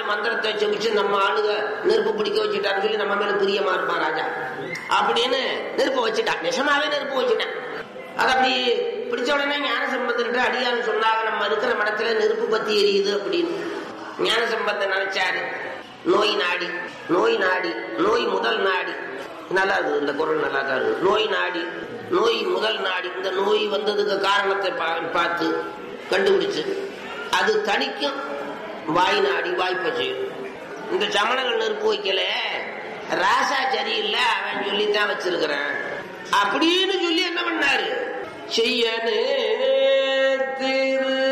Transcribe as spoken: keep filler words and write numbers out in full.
மந்திரத்தை செவிச்சு நம்ம ஆளுக நெருப்பு பிடிக்க வச்சுட்டான்னு சொல்லி நம்ம மேல பிரியமா இருப்பான் ராஜா அப்படின்னு நெருப்பு வச்சுட்டான். நிஜமாவே நெருப்பு வச்சுட்டான். அது அப்படி பிடிச்ச உடனே ஞான சம்பந்தர்கிட்ட அடியான்னு சொன்னாங்க, நம்ம இருக்கிற மடத்துல நெருப்பு பத்தி எரியுது அப்படின்னு. ஞான சம்பந்தம் நினைச்சாரு, நோய் நாடி நோய் நாடி நோய் முதல் நாடி. நல்லா இருக்குது இந்த குரல், நல்லா தான் இருக்கு. நோய் நாடி நோய் முதல் நாடி. இந்த நோய் வந்ததுக்கு காரணத்தை பார்த்து கண்டுபிடிச்சு அது தணிக்கும் வாய் நாடி வாய்ப்பை செய்யும். இந்த சமணங்கள் நெருப்பு வைக்கல, ராசா சரியில்லை அவன் சொல்லித்தான் வச்சிருக்கிறான் அப்படின்னு சொல்லி என்ன பண்ணாரு, செய்யனே திரு